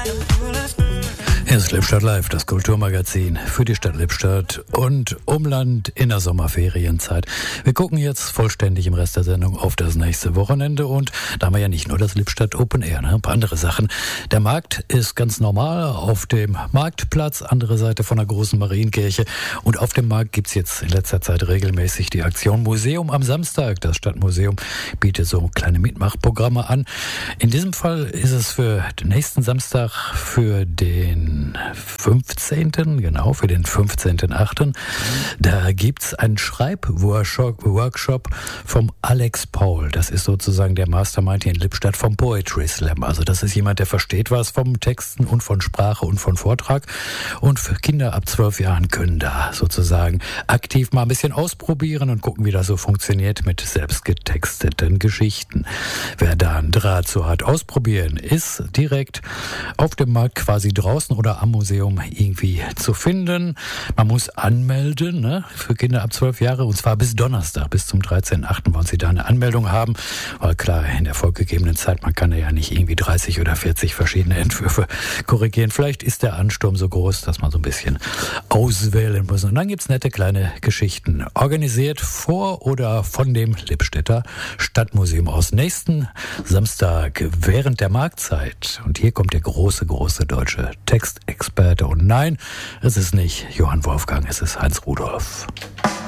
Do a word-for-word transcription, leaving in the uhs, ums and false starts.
Hier ist Lippstadt Live, das Kulturmagazin für die Stadt Lippstadt und Umland in der Sommerferienzeit. Wir gucken jetzt vollständig im Rest der Sendung auf das nächste Wochenende und da haben wir ja nicht nur das Lippstadt Open Air, ne? Ein paar andere Sachen. Der Markt ist ganz normal auf dem Marktplatz, andere Seite von der großen Marienkirche, und auf dem Markt gibt's jetzt in letzter Zeit regelmäßig die Aktion Museum am Samstag. Das Stadtmuseum bietet so kleine Mitmachprogramme an. In diesem Fall ist es für den nächsten Samstag, für den fünfzehnten Genau, für den fünfzehnten achten Da gibt's einen Schreibworkshop vom Alex Paul. Das ist sozusagen der Mastermind hier in Lippstadt vom Poetry Slam. Also das ist jemand, der versteht was vom Texten und von Sprache und von Vortrag. Und für Kinder ab zwölf Jahren können da sozusagen aktiv mal ein bisschen ausprobieren und gucken, wie das so funktioniert mit selbst getexteten Geschichten. Wer da einen Draht so hat, ausprobieren, ist direkt auf dem Markt quasi draußen oder am Museum irgendwie zu finden. Man muss anmelden, ne, für Kinder ab zwölf Jahre, und zwar bis Donnerstag, bis zum dreizehnten achten wollen Sie da eine Anmeldung haben, weil klar, in der vorgegebenen Zeit, man kann ja nicht irgendwie dreißig oder vierzig verschiedene Entwürfe korrigieren. Vielleicht ist der Ansturm so groß, dass man so ein bisschen auswählen muss. Und dann gibt's nette kleine Geschichten, organisiert vor oder von dem Lippstädter Stadtmuseum aus. Nächsten Samstag während der Marktzeit. Und hier kommt der große, große deutsche Textexperte. Und nein, es ist nicht Johann Wolfgang, es ist Heinz Rudolf.